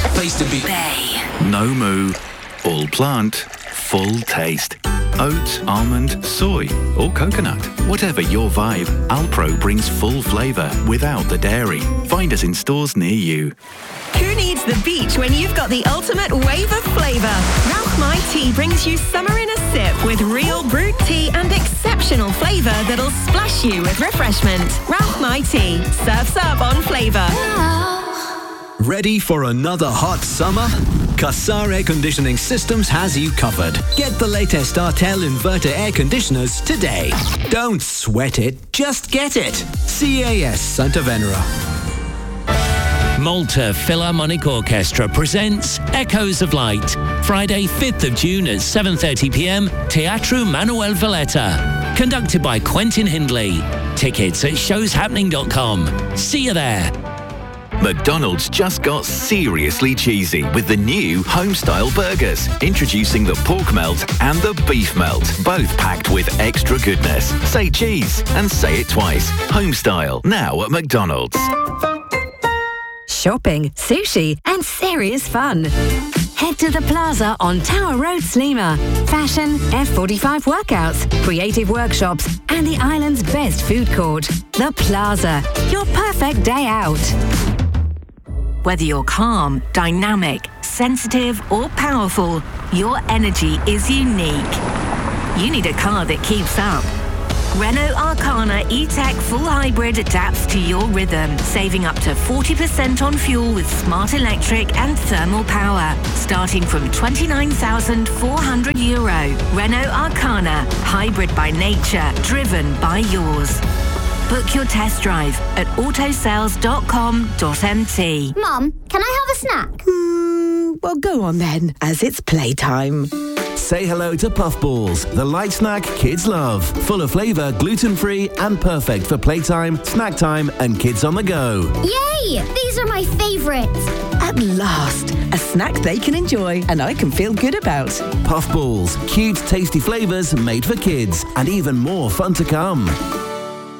Place to be. Bay. No moo, all plant, full taste. Oat, almond, soy or coconut. Whatever your vibe, Alpro brings full flavour without the dairy. Find us in stores near you. Who needs the beach when you've got the ultimate wave of flavour? Ralph My Tea brings you summer in a sip with real brewed tea and exceptional flavour that'll splash you with refreshment. Ralph My Tea. Surfs up on flavour. Ready for another hot summer? Qassar Air Conditioning Systems has you covered. Get the latest Artel inverter air conditioners today. Don't sweat it, just get it. CAS Santa Venera. Malta Philharmonic Orchestra presents Echoes of Light. Friday, 5th of June at 7:30pm, Teatro Manuel Valletta. Conducted by Quentin Hindley. Tickets at showshappening.com. See you there. McDonald's just got seriously cheesy with the new Homestyle burgers. Introducing the pork melt and the beef melt, both packed with extra goodness. Say cheese and say it twice. Homestyle, now at McDonald's. Shopping, sushi and serious fun. Head to the Plaza on Tower Road, Slima. Fashion, F45 workouts, creative workshops and the island's best food court. The Plaza, your perfect day out. Whether you're calm, dynamic, sensitive or powerful, your energy is unique. You need a car that keeps up. Renault Arcana E-Tech Full Hybrid adapts to your rhythm, saving up to 40% on fuel with smart electric and thermal power. Starting from €29,400. Renault Arcana, hybrid by nature, driven by yours. Book your test drive at autosales.com.mt. Mum, can I have a snack? Well, go on then, as it's playtime. Say hello to Puffballs, the light snack kids love. Full of flavour, gluten-free and perfect for playtime, snack time and kids on the go. Yay! These are my favourites. At last, a snack they can enjoy and I can feel good about. Puffballs, cute, tasty flavours made for kids and even more fun to come.